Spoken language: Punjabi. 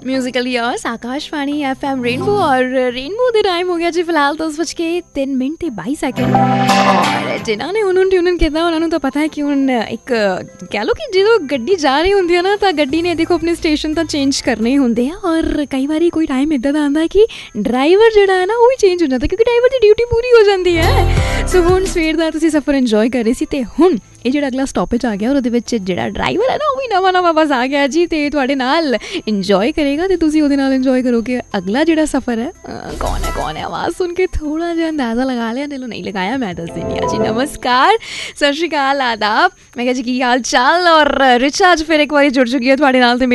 Musical years Akashvani FM rainbow और रेनबो ਦੇ ਟਾਈਮ ਹੋ ਗਿਆ ਜੀ ਫਿਲਹਾਲ 10:03 ਔਰ ਜਿਨ੍ਹਾਂ ਨੇ ਹੁਣ ਟਿਊਨ ਕੀਤਾ ਉਹਨਾਂ ਨੂੰ ਤਾਂ ਪਤਾ ਹੈ ਕਿ ਹੁਣ ਇੱਕ ਕਹਿ ਲਓ ਕਿ ਜਦੋਂ ਗੱਡੀ ਜਾ ਰਹੀ ਹੁੰਦੀ ਹੈ ਨਾ ਤਾਂ ਗੱਡੀ ਨੇ ਦੇਖੋ ਆਪਣੇ ਸਟੇਸ਼ਨ ਤਾਂ ਚੇਂਜ ਕਰਨੇ ਹੀ ਹੁੰਦੇ ਆ ਔਰ ਕਈ ਵਾਰੀ ਕੋਈ ਟਾਈਮ ਇੱਦਾਂ ਦਾ ਆਉਂਦਾ ਕਿ ਡਰਾਈਵਰ ਜਿਹੜਾ ਹੈ ਨਾ ਉਹ ਵੀ ਚੇਂਜ ਹੋ ਜਾਂਦਾ ਕਿਉਂਕਿ ਡਰਾਈਵਰ ਦੀ ਡਿਊਟੀ ਪੂਰੀ ਹੋ ਜਾਂਦੀ ਹੈ। ਸੋ ਹੁਣ ਸਵੇਰ ਦਾ ਤੁਸੀਂ ਸਫ਼ਰ ਇੰਜੋਏ ਕਰ ਰਹੇ ਸੀ ਅਤੇ ਹੁਣ ਇਹ ਜਿਹੜਾ ਅਗਲਾ ਸਟੋਪੇਜ ਆ ਗਿਆ ਔਰ ਉਹਦੇ ਵਿੱਚ ਜਿਹੜਾ ਡਰਾਈਵਰ ਹੈ ਨਾ ਉਹ ਵੀ ਨਵਾਂ ਬਸ ਆ ਗਿਆ ਜੀ ਅਤੇ ਤੁਹਾਡੇ ਨਾਲ ਇੰਜੋਏ ਕਰੇਗਾ ਅਤੇ ਤੁਸੀਂ ਉਹਦੇ ਨਾਲ ਇੰਜੋਏ ਕਰੋਗੇ। ਅਗਲਾ ਜਿਹੜਾ ਸਫ਼ਰ ਹੈ ਕੌਣ ਹੈ ਆਵਾਜ਼ ਸੁਣ ਕੇ ਥੋੜ੍ਹਾ ਜਿਹਾ ਅੰਦਾਜ਼ਾ ਲਗਾ ਲਿਆ, ਦਿਲੋਂ ਨਹੀਂ ਲਗਾਇਆ, ਮੈਂ ਦੱਸ ਦਿੰਦੀ ਹਾਂ ਜੀ। ਨਮਸਕਾਰ, ਸਤਿ ਸ਼੍ਰੀ ਅਕਾਲ, ਆਦਾਬ। ਮੈਂ ਕਿਹਾ ਜੀ ਕੀ ਹਾਲ ਚਾਲ ਔਰ ਰਿਚਾ ਅੱਜ ਫਿਰ ਇੱਕ ਵਾਰੀ ਜੁੜ ਚੁੱਕੀ ਹੈ ਤੁਹਾਡੇ ਨਾਲ ਅਤੇ